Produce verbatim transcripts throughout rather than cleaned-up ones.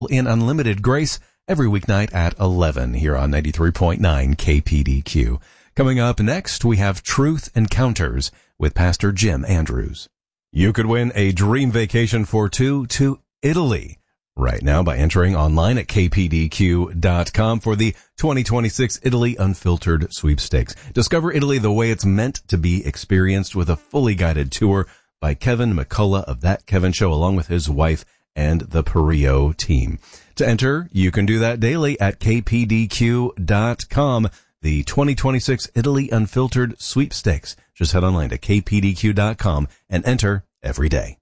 in Unlimited Grace every weeknight at eleven here on ninety-three point nine K P D Q. Coming up next, we have Truth Encounters with Pastor Jim Andrews. You could win a dream vacation for two to Italy right now by entering online at K P D Q dot com for the twenty twenty-six Italy Unfiltered Sweepstakes. Discover Italy the way it's meant to be experienced with a fully guided tour by Kevin McCullough of That Kevin Show, along with his wife and the Perio team. To enter, you can do that daily at K P D Q dot com. The twenty twenty-six Italy Unfiltered Sweepstakes. Just head online to K P D Q dot com and enter every day.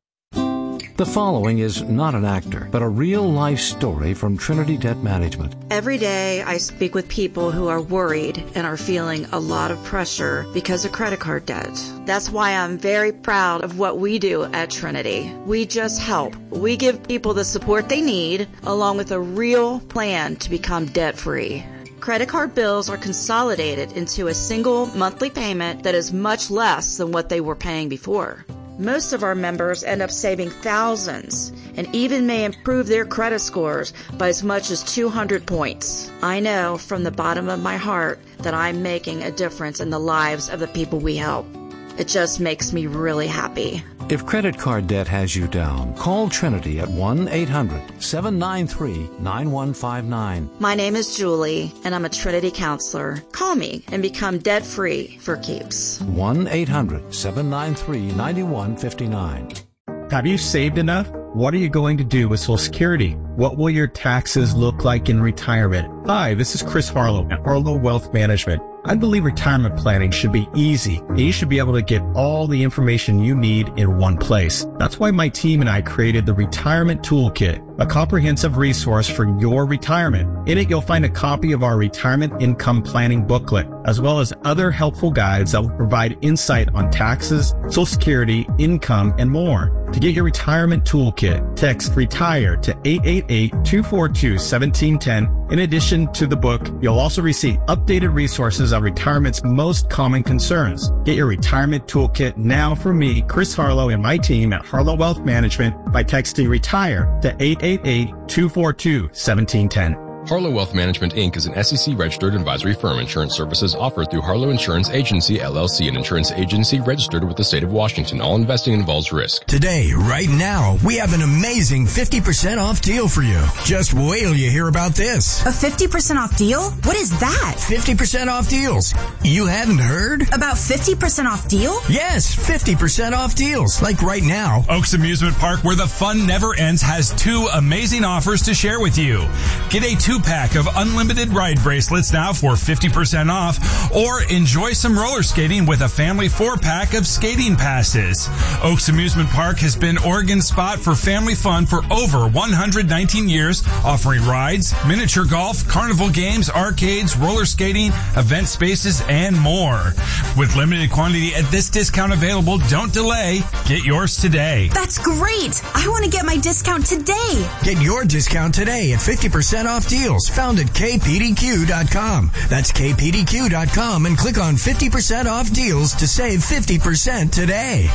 The following is not an actor, but a real-life story from Trinity Debt Management. Every day I speak with people who are worried and are feeling a lot of pressure because of credit card debt. That's why I'm very proud of what we do at Trinity. We just help. We give people the support they need, along with a real plan to become debt-free. Credit card bills are consolidated into a single monthly payment that is much less than what they were paying before. Most of our members end up saving thousands and even may improve their credit scores by as much as two hundred points. I know from the bottom of my heart that I'm making a difference in the lives of the people we help. It just makes me really happy. If credit card debt has you down, call Trinity at one eight hundred seven nine three nine one five nine. My name is Julie, and I'm a Trinity counselor. Call me and become debt-free for keeps. one eight hundred seven nine three nine one five nine. Have you saved enough? What are you going to do with Social Security? What will your taxes look like in retirement? Hi, this is Chris Harlow at Harlow Wealth Management. I believe retirement planning should be easy, and you should be able to get all the information you need in one place. That's why my team and I created the Retirement Toolkit, a comprehensive resource for your retirement. In it, you'll find a copy of our retirement income planning booklet, as well as other helpful guides that will provide insight on taxes, Social Security, income, and more. To get your retirement toolkit, text RETIRE to eight eight eight, two four two, one seven one zero. In addition to the book, you'll also receive updated resources on retirement's most common concerns. Get your retirement toolkit now from me, Chris Harlow, and my team at Harlow Wealth Management by texting RETIRE to eight eight eight, two four two, one seven one zero. Harlow Wealth Management, Incorporated is an S E C-registered advisory firm. Insurance services offered through Harlow Insurance Agency, L L C, an insurance agency registered with the state of Washington. All investing involves risk. Today, right now, we have an amazing fifty percent off deal for you. Just wait till you hear about this. A fifty percent off deal? What is that? fifty percent off deals. You haven't heard? About fifty percent off deal? Yes, fifty percent off deals. Like right now. Oaks Amusement Park, where the fun never ends, has two amazing offers to share with you. Get a two-pack of unlimited ride bracelets now for fifty percent off, or enjoy some roller skating with a family four-pack of skating passes. Oaks Amusement Park has been Oregon's spot for family fun for over one hundred nineteen years, offering rides, miniature golf, carnival games, arcades, roller skating, event spaces, and more. With limited quantity at this discount available, don't delay. Get yours today. That's great. I want to get my discount today. Get your discount today at fifty percent off deals found at K P D Q dot com. That's K P D Q dot com and click on fifty percent off deals to save fifty percent today.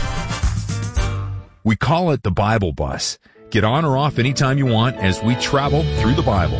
We call it the Bible Bus. Get on or off anytime you want as we travel through the Bible.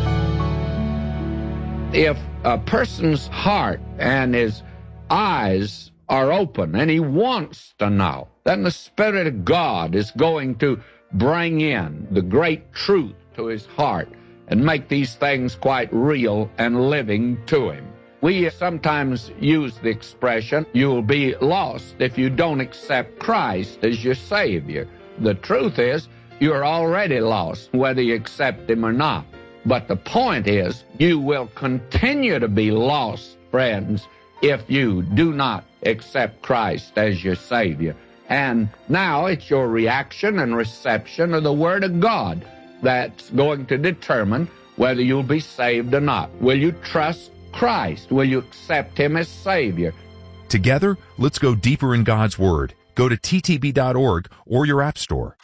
If a person's heart and his eyes are open and he wants to know, then the Spirit of God is going to bring in the great truth to his heart and make these things quite real and living to him. We sometimes use the expression, you'll be lost if you don't accept Christ as your Savior. The truth is, you're already lost, whether you accept him or not. But the point is, you will continue to be lost, friends, if you do not accept Christ as your Savior. And now it's your reaction and reception of the Word of God that's going to determine whether you'll be saved or not. Will you trust Christ? Will you accept him as Savior? Together, let's go deeper in God's Word. Go to T T B dot org or your app store.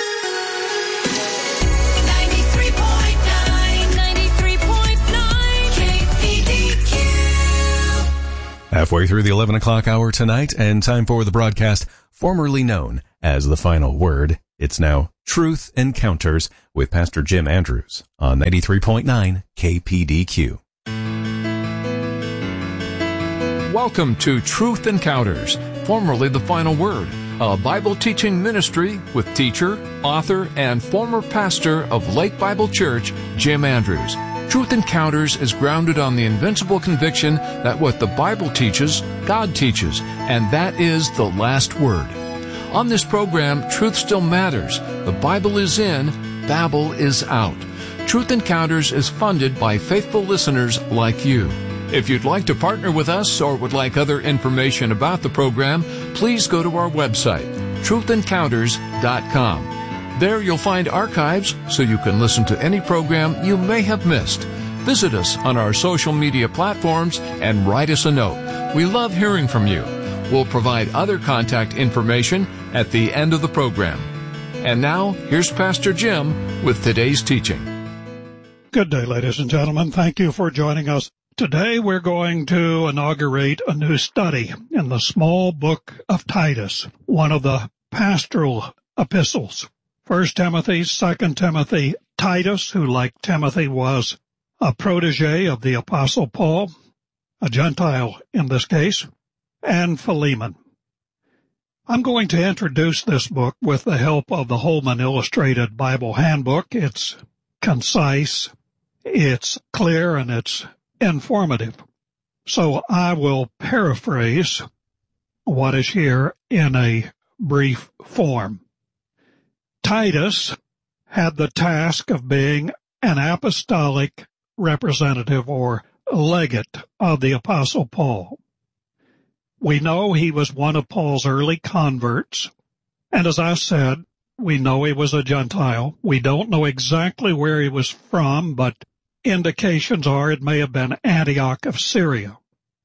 ninety-three point nine, ninety-three point nine K P D Q. Halfway through the eleven o'clock hour tonight, and time for the broadcast formerly known as The Final Word. It's now Truth Encounters with Pastor Jim Andrews on ninety-three point nine K P D Q. Welcome to Truth Encounters, formerly The Final Word, a Bible teaching ministry with teacher, author, and former pastor of Lake Bible Church, Jim Andrews. Truth Encounters is grounded on the invincible conviction that what the Bible teaches, God teaches, and that is the last word. On this program, truth still matters. The Bible is in, Babel is out. Truth Encounters is funded by faithful listeners like you. If you'd like to partner with us or would like other information about the program, please go to our website, truth encounters dot com. There you'll find archives so you can listen to any program you may have missed. Visit us on our social media platforms and write us a note. We love hearing from you. We'll provide other contact information at the end of the program. And now, here's Pastor Jim with today's teaching. Good day, ladies and gentlemen. Thank you for joining us. Today we're going to inaugurate a new study in the small book of Titus, one of the pastoral epistles. First Timothy, Second Timothy, Titus, who like Timothy was a protege of the Apostle Paul, a Gentile in this case, and Philemon. I'm going to introduce this book with the help of the Holman Illustrated Bible Handbook. It's concise, it's clear, and it's informative. So I will paraphrase what is here in a brief form. Titus had the task of being an apostolic representative or legate of the Apostle Paul. We know he was one of Paul's early converts, and as I said, we know he was a Gentile. We don't know exactly where he was from, but indications are it may have been Antioch of Syria.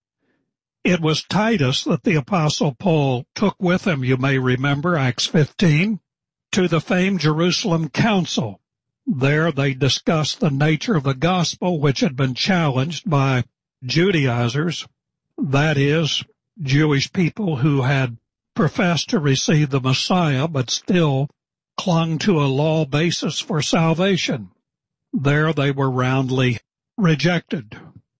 It was Titus that the Apostle Paul took with him, you may remember, Acts fifteen, to the famed Jerusalem Council. There they discussed the nature of the gospel, which had been challenged by Judaizers, that is, Jewish people who had professed to receive the Messiah but still clung to a law basis for salvation. There they were roundly rejected.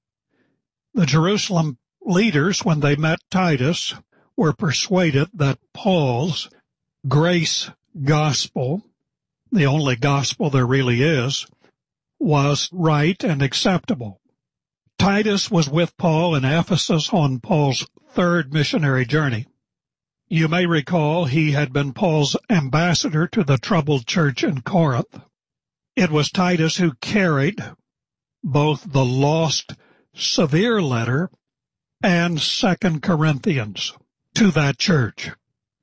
The Jerusalem leaders, when they met Titus, were persuaded that Paul's grace gospel, the only gospel there really is, was right and acceptable. Titus was with Paul in Ephesus on Paul's third missionary journey. You may recall he had been Paul's ambassador to the troubled church in Corinth. It was Titus who carried both the lost severe letter and Second Corinthians to that church.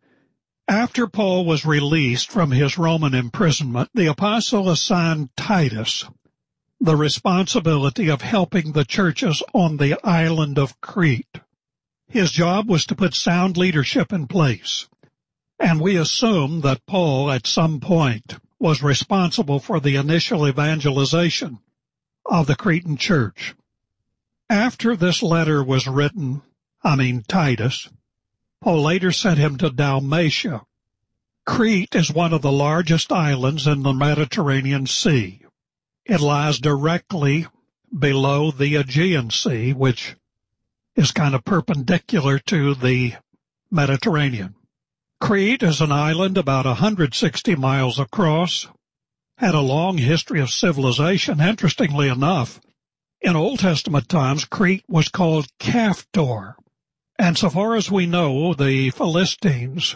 After Paul was released from his Roman imprisonment, the apostle assigned Titus the responsibility of helping the churches on the island of Crete. His job was to put sound leadership in place, and we assume that Paul at some point was responsible for the initial evangelization of the Cretan church. After this letter was written, I mean Titus, Paul later sent him to Dalmatia. Crete is one of the largest islands in the Mediterranean Sea. It lies directly below the Aegean Sea, which is kind of perpendicular to the Mediterranean. Crete is an island about one hundred sixty miles across, had a long history of civilization. Interestingly enough, in Old Testament times, Crete was called Caphtor, and so far as we know, the Philistines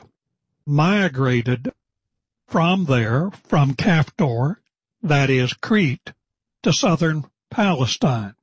migrated from there, from Caphtor, that is Crete, to southern Palestine.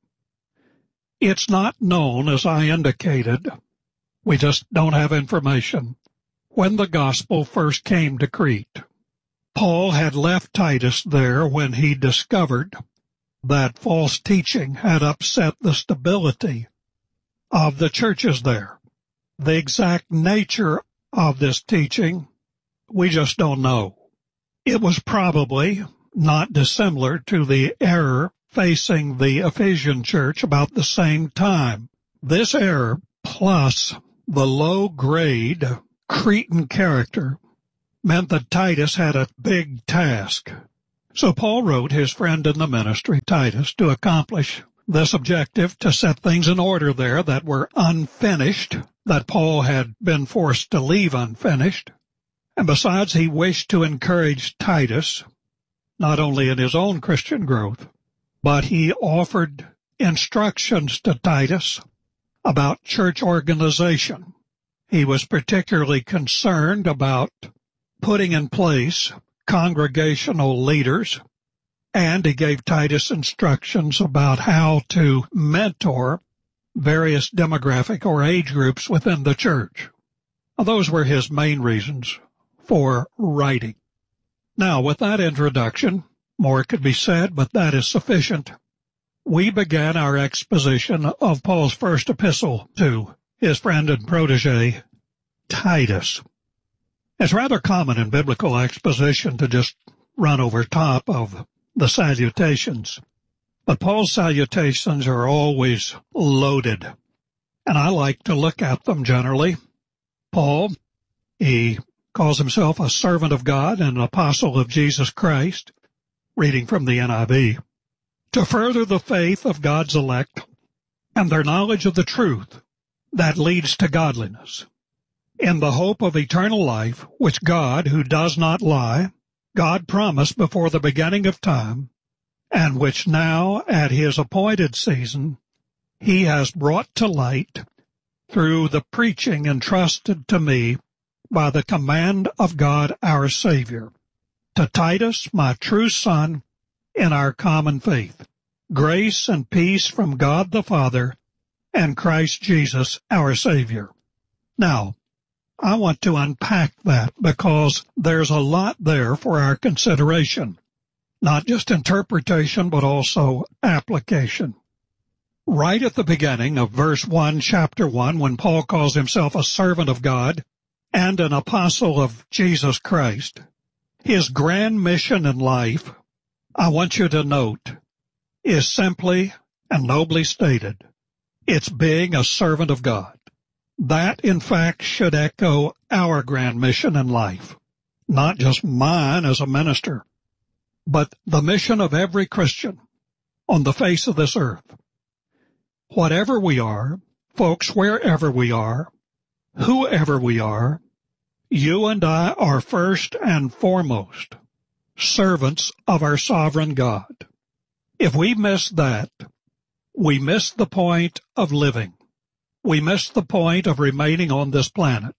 It's not known, as I indicated, we just don't have information, when the gospel first came to Crete. Paul had left Titus there when he discovered that false teaching had upset the stability of the churches there. The exact nature of this teaching, we just don't know. It was probably not dissimilar to the error facing the Ephesian church about the same time. This error, plus the low-grade Cretan character, meant that Titus had a big task. So Paul wrote his friend in the ministry, Titus, to accomplish this objective, to set things in order there that were unfinished, that Paul had been forced to leave unfinished. And besides, he wished to encourage Titus, not only in his own Christian growth, but he offered instructions to Titus about church organization. He was particularly concerned about putting in place congregational leaders, and he gave Titus instructions about how to mentor various demographic or age groups within the church. Now, those were his main reasons for writing. Now, with that introduction, more could be said, but that is sufficient. We began our exposition of Paul's first epistle to his friend and protege, Titus. It's rather common in biblical exposition to just run over top of the salutations, but Paul's salutations are always loaded, and I like to look at them generally. Paul, he calls himself a servant of God and an apostle of Jesus Christ, reading from the N I V, to further the faith of God's elect and their knowledge of the truth that leads to godliness, in the hope of eternal life, which God, who does not lie, God promised before the beginning of time, and which now, at his appointed season, he has brought to light through the preaching entrusted to me by the command of God our Savior. To Titus, my true son, in our common faith, grace and peace from God the Father and Christ Jesus our Savior. Now, I want to unpack that because there's a lot there for our consideration, not just interpretation, but also application. Right at the beginning of verse one, chapter one, when Paul calls himself a servant of God and an apostle of Jesus Christ, his grand mission in life, I want you to note, is simply and nobly stated. It's being a servant of God. That, in fact, should echo our grand mission in life, not just mine as a minister, but the mission of every Christian on the face of this earth. Whatever we are, folks, wherever we are, whoever we are, you and I are first and foremost servants of our sovereign God. If we miss that, we miss the point of living. We miss the point of remaining on this planet.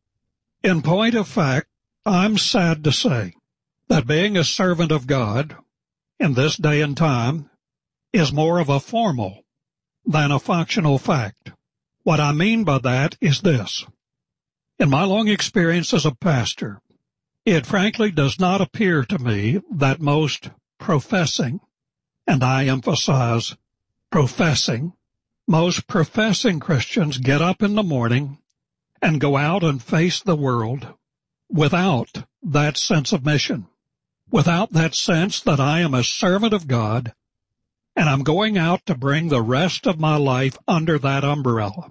In point of fact, I'm sad to say that being a servant of God in this day and time is more of a formal than a functional fact. What I mean by that is this. In my long experience as a pastor, it frankly does not appear to me that most professing, and I emphasize professing, most professing Christians get up in the morning and go out and face the world without that sense of mission, without that sense that I am a servant of God and I'm going out to bring the rest of my life under that umbrella.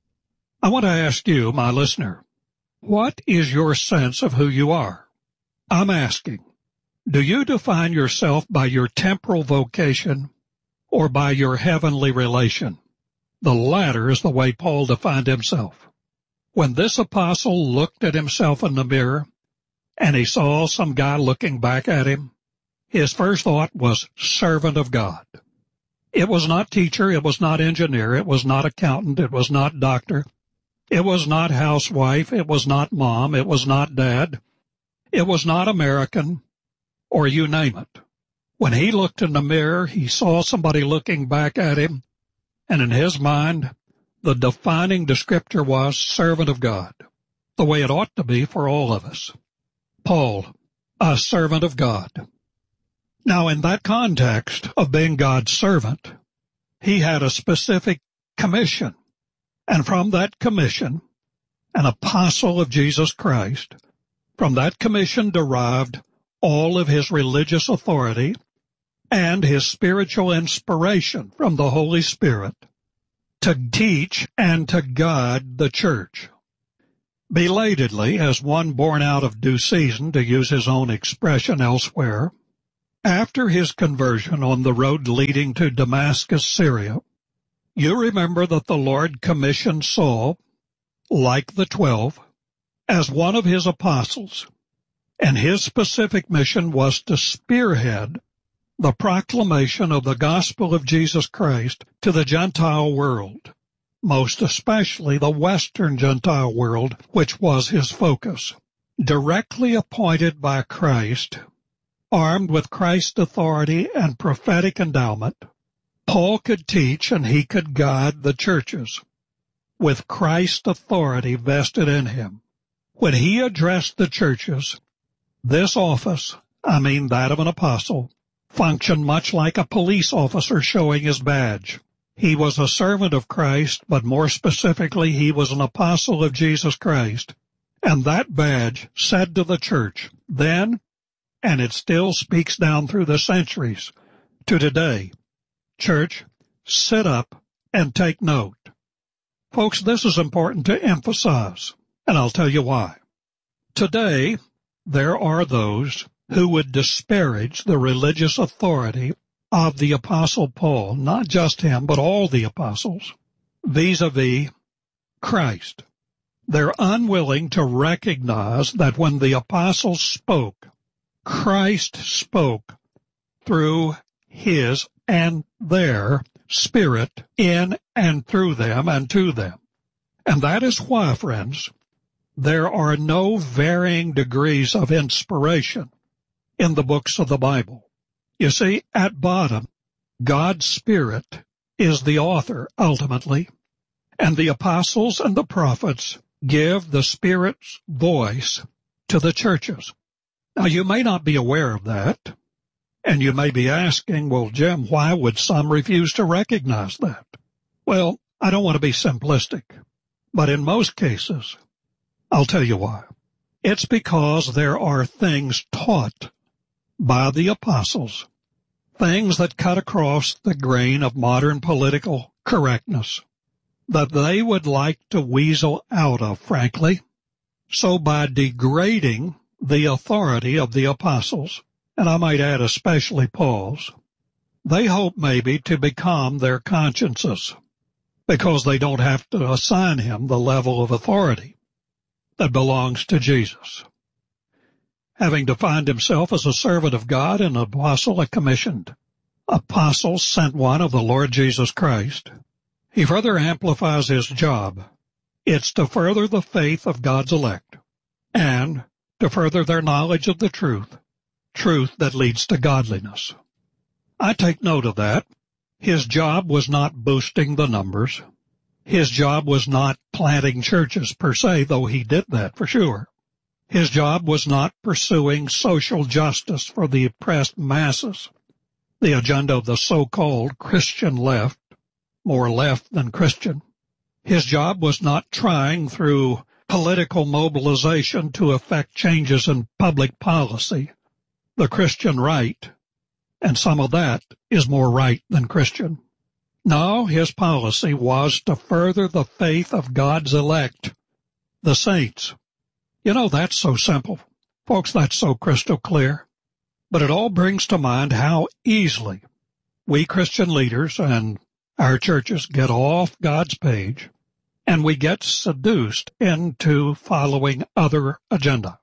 I want to ask you, my listener, what is your sense of who you are? I'm asking, do you define yourself by your temporal vocation or by your heavenly relation? The latter is the way Paul defined himself. When this apostle looked at himself in the mirror and he saw some guy looking back at him, his first thought was servant of God. It was not teacher, it was not engineer, it was not accountant, it was not doctor, it was not housewife, it was not mom, it was not dad, it was not American, or you name it. When he looked in the mirror, he saw somebody looking back at him, and in his mind, the defining descriptor was servant of God, the way it ought to be for all of us. Paul, a servant of God. Now, in that context of being God's servant, he had a specific commission, and from that commission, an apostle of Jesus Christ, from that commission derived all of his religious authority and his spiritual inspiration from the Holy Spirit to teach and to guide the church. Belatedly, as one born out of due season, to use his own expression elsewhere, after his conversion on the road leading to Damascus, Syria, you remember that the Lord commissioned Saul, like the twelve, as one of his apostles, and his specific mission was to spearhead the proclamation of the gospel of Jesus Christ to the Gentile world, most especially the Western Gentile world, which was his focus. Directly appointed by Christ, armed with Christ's authority and prophetic endowment, Paul could teach and he could guide the churches with Christ's authority vested in him. When he addressed the churches, this office, I mean that of an apostle, functioned much like a police officer showing his badge. He was a servant of Christ, but more specifically, he was an apostle of Jesus Christ. And that badge said to the church then, and it still speaks down through the centuries to today, church, sit up and take note. Folks, this is important to emphasize, and I'll tell you why. Today, there are those who would disparage the religious authority of the Apostle Paul, not just him, but all the apostles, vis-a-vis Christ. They're unwilling to recognize that when the apostles spoke, Christ spoke through his and their Spirit in and through them and to them. And that is why, friends, there are no varying degrees of inspiration in the books of the Bible. You see, at bottom, God's Spirit is the author, ultimately, and the apostles and the prophets give the Spirit's voice to the churches. Now, you may not be aware of that, and you may be asking, well, Jim, why would some refuse to recognize that? Well, I don't want to be simplistic, but in most cases, I'll tell you why. It's because there are things taught by the apostles, things that cut across the grain of modern political correctness, that they would like to weasel out of, frankly. So by degrading the authority of the apostles, and I might add especially Paul's, they hope maybe to become their consciences, because they don't have to assign him the level of authority that belongs to Jesus. Having defined himself as a servant of God and an apostle, a commissioned apostle sent one of the Lord Jesus Christ, he further amplifies his job. It's to further the faith of God's elect and to further their knowledge of the truth, truth that leads to godliness. I take note of that. His job was not boosting the numbers. His job was not planting churches per se, though he did that for sure. His job was not pursuing social justice for the oppressed masses, the agenda of the so-called Christian left, more left than Christian. His job was not trying through political mobilization to effect changes in public policy, the Christian right, and some of that is more right than Christian. No, his policy was to further the faith of God's elect, the saints. You know, that's so simple. Folks, that's so crystal clear. But it all brings to mind how easily we Christian leaders and our churches get off God's page and we get seduced into following other agenda.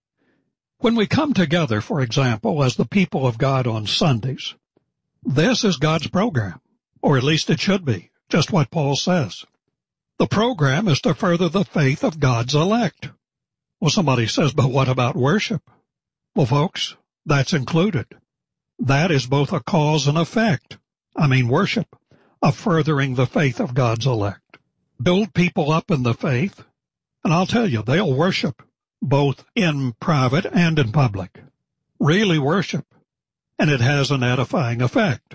When we come together, for example, as the people of God on Sundays, this is God's program, or at least it should be, just what Paul says. The program is to further the faith of God's elect. Well, somebody says, but what about worship? Well, folks, that's included. That is both a cause and effect, I mean worship, of furthering the faith of God's elect. Build people up in the faith, and I'll tell you, they'll worship both in private and in public. Really worship, and it has an edifying effect.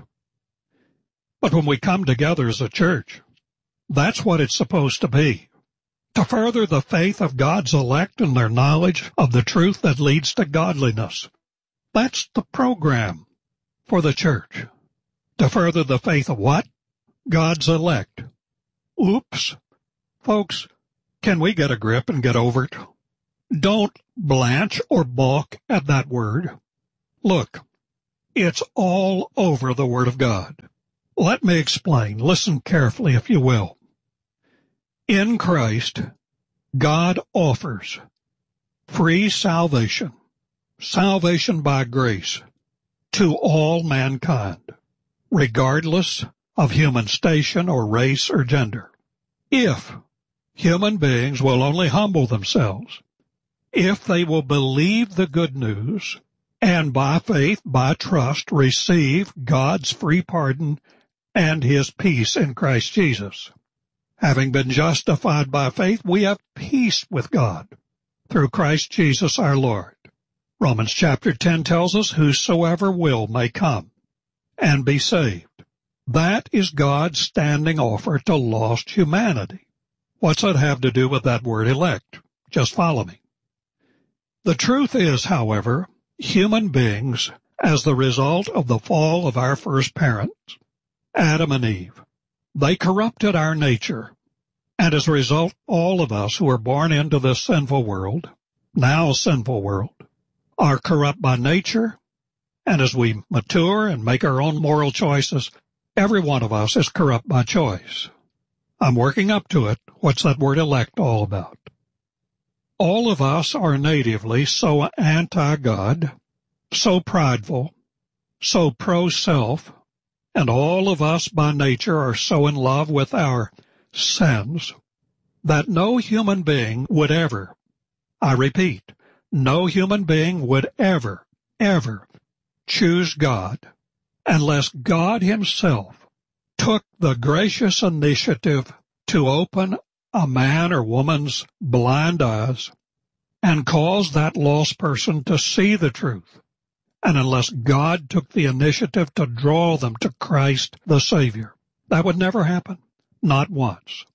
But when we come together as a church, that's what it's supposed to be. To further the faith of God's elect and their knowledge of the truth that leads to godliness. That's the program for the church. To further the faith of what? God's elect. Oops. Folks, Can we get a grip and get over it? Don't blanch or balk at that word. Look, it's all over the Word of God. Let me explain. Listen carefully, if you will. In Christ, God offers free salvation, salvation by grace, to all mankind, regardless of human station or race or gender. If human beings will only humble themselves, if they will believe the good news, and by faith, by trust, receive God's free pardon and His peace in Christ Jesus. Having been justified by faith, we have peace with God through Christ Jesus our Lord. Romans chapter ten tells us, whosoever will may come and be saved. That is God's standing offer to lost humanity. What's that have to do with that word elect? Just follow me. The truth is, however, human beings, as the result of the fall of our first parents, Adam and Eve, they corrupted our nature. And as a result, all of us who are born into this sinful world, now sinful world, are corrupt by nature. And as we mature and make our own moral choices, every one of us is corrupt by choice. I'm working up to it. What's that word elect all about? All of us are natively so anti-God, so prideful, so pro-self, and all of us by nature are so in love with our sins that no human being would ever, I repeat, no human being would ever, ever choose God unless God Himself took the gracious initiative to open a man or woman's blind eyes and cause that lost person to see the truth, and unless God took the initiative to draw them to Christ the Savior. That would never happen, not once.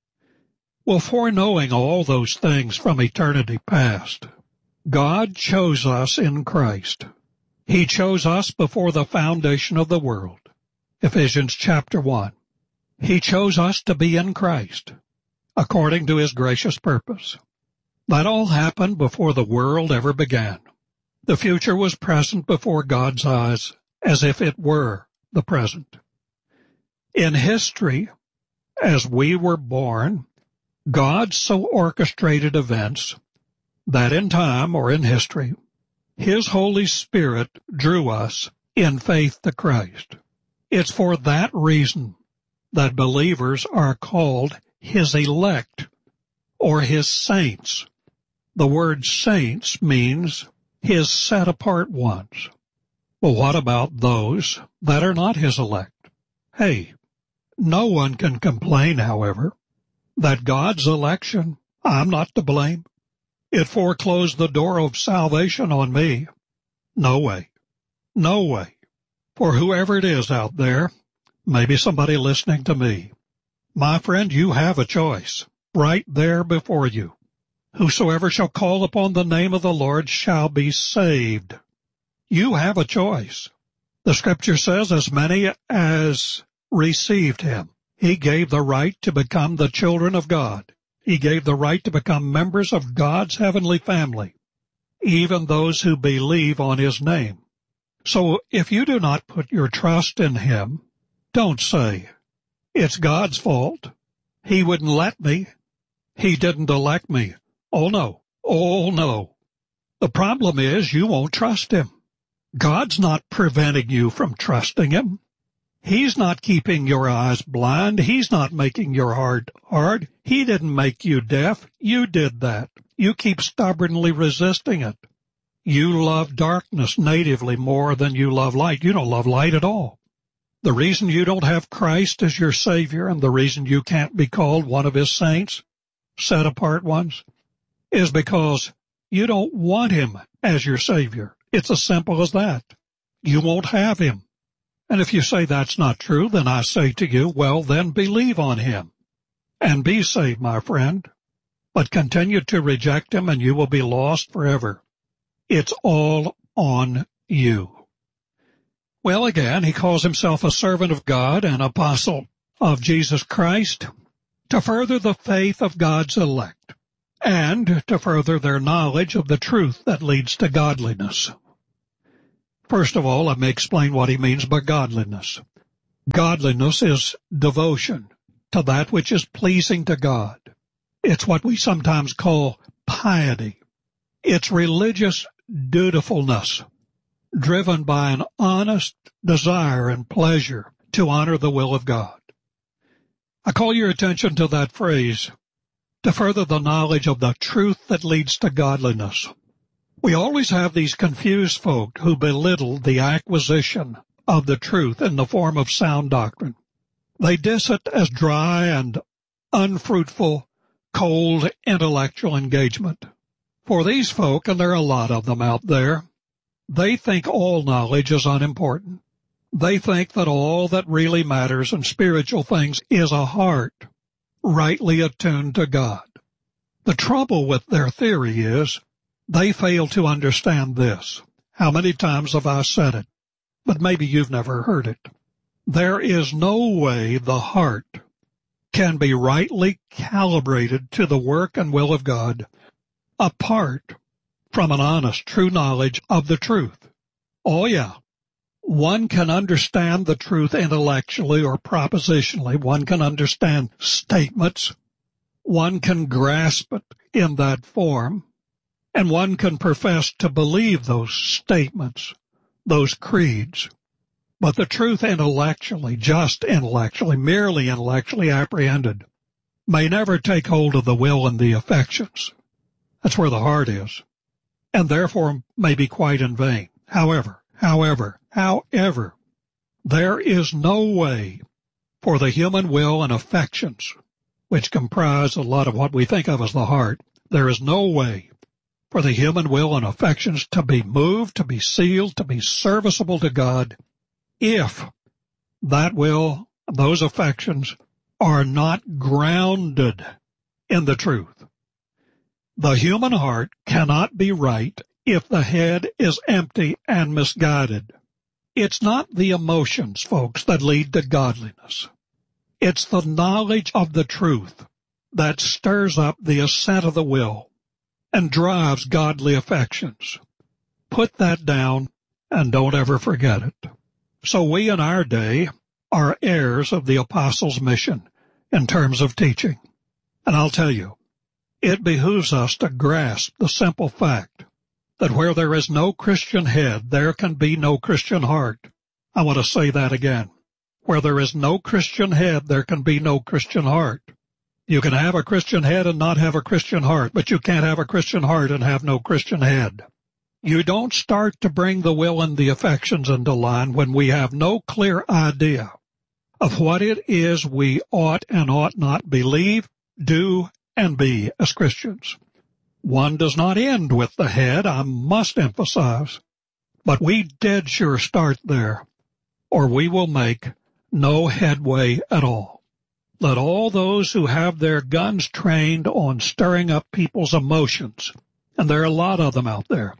Well, foreknowing all those things from eternity past, God chose us in Christ. He chose us before the foundation of the world. Ephesians chapter one. He chose us to be in Christ, according to His gracious purpose. That all happened before the world ever began. The future was present before God's eyes, as if it were the present. In history, as we were born, God so orchestrated events that in time or in history, His Holy Spirit drew us in faith to Christ. It's for that reason that believers are called His elect or His saints. The word saints means His set-apart ones. Well, what about those that are not His elect? Hey, no one can complain, however, that God's election, I'm not to blame. It foreclosed the door of salvation on me. No way. No way. For whoever it is out there, maybe somebody listening to me, my friend, you have a choice right there before you. Whosoever shall call upon the name of the Lord shall be saved. You have a choice. The Scripture says, as many as received Him, He gave the right to become the children of God. He gave the right to become members of God's heavenly family, even those who believe on His name. So if you do not put your trust in Him, don't say, it's God's fault. He wouldn't let me. He didn't elect me. Oh, no. Oh, no. The problem is you won't trust Him. God's not preventing you from trusting Him. He's not keeping your eyes blind. He's not making your heart hard. He didn't make you deaf. You did that. You keep stubbornly resisting it. You love darkness natively more than you love light. You don't love light at all. The reason you don't have Christ as your Savior and the reason you can't be called one of His saints, set apart ones, is because you don't want Him as your Savior. It's as simple as that. You won't have Him. And if you say that's not true, then I say to you, well, then believe on Him and be saved, my friend. But continue to reject Him and you will be lost forever. It's all on you. Well, again, He calls Himself a servant of God, an apostle of Jesus Christ, to further the faith of God's elect. and to further their knowledge of the truth that leads to godliness. First of all, let me explain what he means by godliness. Godliness is devotion to that which is pleasing to God. It's what we sometimes call piety. It's religious dutifulness, driven by an honest desire and pleasure to honor the will of God. I call your attention to that phrase, to further the knowledge of the truth that leads to godliness. We always have these confused folk who belittle the acquisition of the truth in the form of sound doctrine. They diss it as dry and unfruitful, cold intellectual engagement. For these folk, and there are a lot of them out there, they think all knowledge is unimportant. They think that all that really matters in spiritual things is a heart rightly attuned to God. The trouble with their theory is they fail to understand this. How many times have I said it? But maybe you've never heard it. There is no way the heart can be rightly calibrated to the work and will of God apart from an honest, true knowledge of the truth. Oh, yeah. One can understand the truth intellectually or propositionally. One can understand statements. One can grasp it in that form. And one can profess to believe those statements, those creeds. But the truth intellectually, just intellectually, merely intellectually apprehended, may never take hold of the will and the affections. That's where the heart is, and therefore may be quite in vain. However, however, however, there is no way for the human will and affections, which comprise a lot of what we think of as the heart, there is no way for the human will and affections to be moved, to be sealed, to be serviceable to God, if that will, those affections, are not grounded in the truth. The human heart cannot be right if the head is empty and misguided. It's not the emotions, folks, that lead to godliness. It's the knowledge of the truth that stirs up the assent of the will and drives godly affections. Put that down and don't ever forget it. So we in our day are heirs of the apostles' mission in terms of teaching. And I'll tell you, it behooves us to grasp the simple fact that where there is no Christian head, there can be no Christian heart. I want to say that again. Where there is no Christian head, there can be no Christian heart. You can have a Christian head and not have a Christian heart, but you can't have a Christian heart and have no Christian head. You don't start to bring the will and the affections into line when we have no clear idea of what it is we ought and ought not believe, do, and be as Christians. One does not end with the head, I must emphasize, but we dead sure start there, or we will make no headway at all. Let all those who have their guns trained on stirring up people's emotions, and there are a lot of them out there,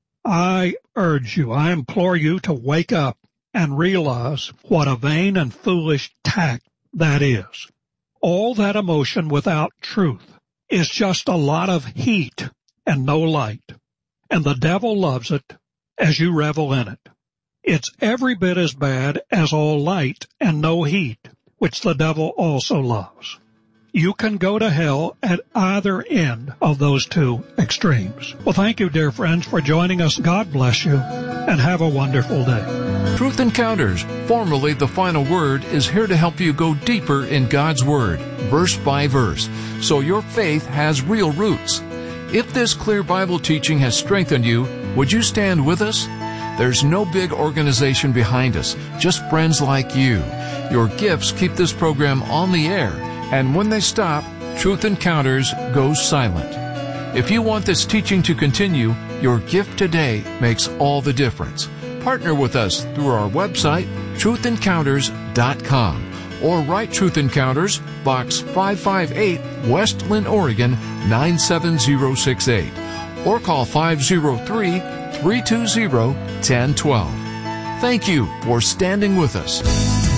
I urge you, I implore you to wake up and realize what a vain and foolish tact that is. All that emotion without truth is just a lot of heat and no light, and the devil loves it as you revel in it. It's every bit as bad as all light and no heat, which the devil also loves. You can go to hell at either end of those two extremes. Well, thank you, dear friends, for joining us. God bless you, and have a wonderful day. Truth Encounters, formerly The Final Word, is here to help you go deeper in God's Word, verse by verse, so your faith has real roots. If this clear Bible teaching has strengthened you, would you stand with us? There's no big organization behind us, just friends like you. Your gifts keep this program on the air, and when they stop, Truth Encounters goes silent. If you want this teaching to continue, your gift today makes all the difference. Partner with us through our website, truth encounters dot com, or write Truth Encounters, Box five five eight, West Linn, Oregon, nine seven zero six eight, or call five zero three, three two zero, one zero one two. Thank you for standing with us.